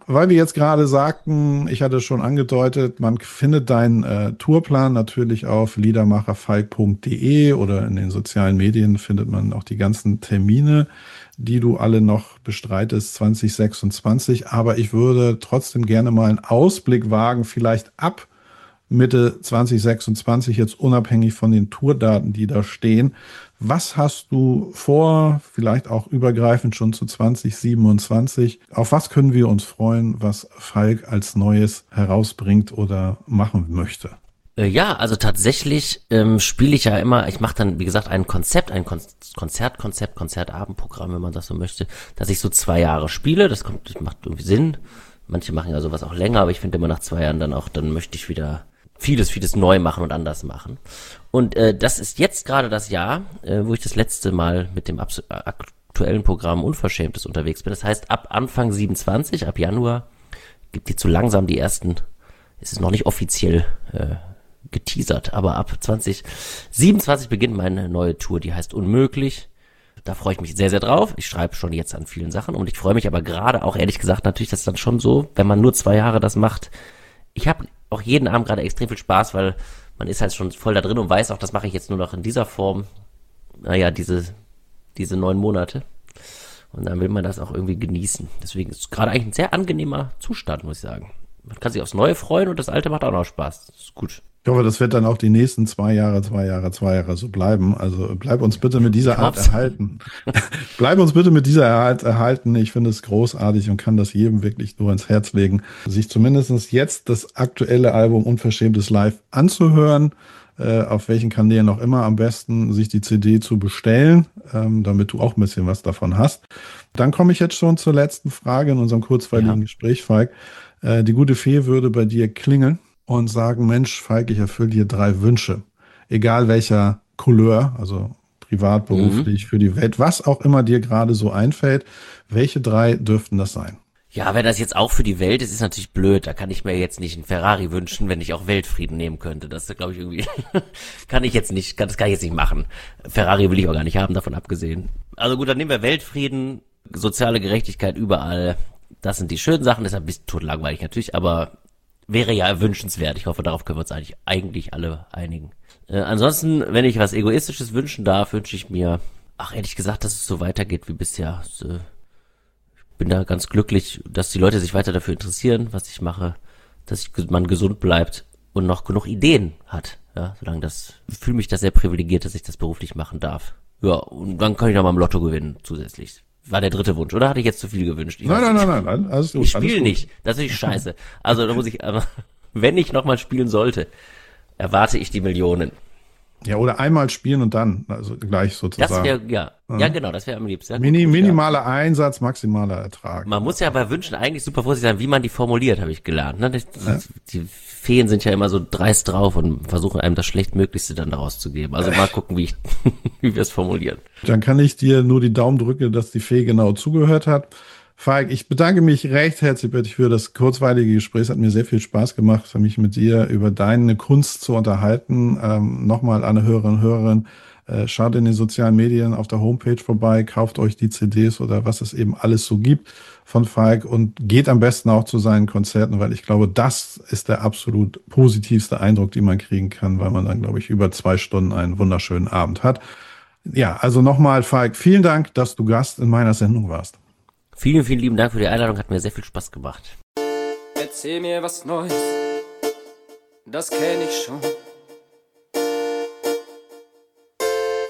weil wir jetzt gerade sagten, ich hatte es schon angedeutet, man findet deinen Tourplan natürlich auf liedermacherfalk.de oder in den sozialen Medien findet man auch die ganzen Termine, die du alle noch bestreitest 2026. Aber ich würde trotzdem gerne mal einen Ausblick wagen, vielleicht ab Mitte 2026, jetzt unabhängig von den Tourdaten, die da stehen. Was hast du vor, vielleicht auch übergreifend schon zu 2027? Auf was können wir uns freuen, was Falk als Neues herausbringt oder machen möchte? Ja, also tatsächlich spiele ich ja immer, ich mache dann, wie gesagt, ein Konzertabendprogramm, wenn man das so möchte, dass ich so 2 Jahre spiele. Das macht irgendwie Sinn. Manche machen ja sowas auch länger, aber ich finde immer nach 2 Jahren dann möchte ich wieder vieles neu machen und anders machen. Und das ist jetzt gerade das Jahr, wo ich das letzte Mal mit dem aktuellen Programm Unverschämtes unterwegs bin. Das heißt, ab Anfang 27, ab Januar, gibt jetzt so langsam die ersten, es ist noch nicht offiziell geteasert, aber ab 2027 beginnt meine neue Tour, die heißt Unmöglich. Da freue ich mich sehr, sehr drauf. Ich schreibe schon jetzt an vielen Sachen und ich freue mich aber gerade auch, ehrlich gesagt, natürlich, das ist dann schon so, wenn man nur 2 Jahre das macht. Ich habe auch jeden Abend gerade extrem viel Spaß, weil man ist halt schon voll da drin und weiß auch, das mache ich jetzt nur noch in dieser Form. Naja, diese 9 Monate. Und dann will man das auch irgendwie genießen. Deswegen ist es gerade eigentlich ein sehr angenehmer Zustand, muss ich sagen. Man kann sich aufs Neue freuen und das Alte macht auch noch Spaß. Das ist gut. Ich hoffe, das wird dann auch die nächsten 2 Jahre so bleiben. Also bleib uns bitte mit dieser Art erhalten. Bleib uns bitte mit dieser Art erhalten. Ich finde es großartig und kann das jedem wirklich nur ins Herz legen, sich zumindest jetzt das aktuelle Album Unverschämtes live anzuhören, auf welchen Kanälen auch immer am besten, sich die CD zu bestellen, damit du auch ein bisschen was davon hast. Dann komme ich jetzt schon zur letzten Frage in unserem kurzweiligen Gespräch, Falk. Die gute Fee würde bei dir klingeln und sagen, Mensch, Falk, ich erfülle dir 3 Wünsche. Egal welcher Couleur, also privat, beruflich, für die Welt, was auch immer dir gerade so einfällt. Welche 3 dürften das sein? Ja, wenn das jetzt auch für die Welt ist, ist natürlich blöd. Da kann ich mir jetzt nicht einen Ferrari wünschen, wenn ich auch Weltfrieden nehmen könnte. Das glaube ich irgendwie, kann ich jetzt nicht machen. Ferrari will ich auch gar nicht haben, davon abgesehen. Also gut, dann nehmen wir Weltfrieden, soziale Gerechtigkeit überall. Das sind die schönen Sachen, das ist ein bisschen totlangweilig natürlich, aber wäre ja wünschenswert. Ich hoffe, darauf können wir uns eigentlich alle einigen. Ansonsten, wenn ich was Egoistisches wünschen darf, wünsche ich mir, ehrlich gesagt, dass es so weitergeht wie bisher. Ich bin da ganz glücklich, dass die Leute sich weiter dafür interessieren, was ich mache, dass man gesund bleibt und noch genug Ideen hat. Ja, fühle mich da sehr privilegiert, dass ich das beruflich machen darf. Ja, und dann kann ich noch mal im Lotto gewinnen zusätzlich. War der 3. Wunsch, oder hatte ich jetzt zu viel gewünscht? Nein, alles gut. Ich spiele nicht, das ist natürlich scheiße. Also da muss ich, aber wenn ich nochmal spielen sollte, erwarte ich die Millionen. Ja, oder einmal spielen und dann, also gleich sozusagen. Das wäre, ja genau, das wäre am liebsten. Minimaler Einsatz, maximaler Ertrag. Man muss ja bei Wünschen eigentlich super vorsichtig sein, wie man die formuliert, habe ich gelernt. Ne? Die Feen sind ja immer so dreist drauf und versuchen einem das Schlechtmöglichste dann daraus zu geben. Also mal gucken, wie wir es formulieren. Dann kann ich dir nur die Daumen drücken, dass die Fee genau zugehört hat. Falk, ich bedanke mich recht herzlich für das kurzweilige Gespräch. Es hat mir sehr viel Spaß gemacht, für mich mit dir über deine Kunst zu unterhalten. Nochmal an Hörerinnen und Hörer, schaut in den sozialen Medien auf der Homepage vorbei, kauft euch die CDs oder was es eben alles so gibt von Falk und geht am besten auch zu seinen Konzerten, weil ich glaube, das ist der absolut positivste Eindruck, den man kriegen kann, weil man dann, glaube ich, über 2 Stunden einen wunderschönen Abend hat. Ja, also nochmal, Falk, vielen Dank, dass du Gast in meiner Sendung warst. Vielen, vielen lieben Dank für die Einladung, hat mir sehr viel Spaß gemacht. Erzähl mir was Neues, das kenn ich schon.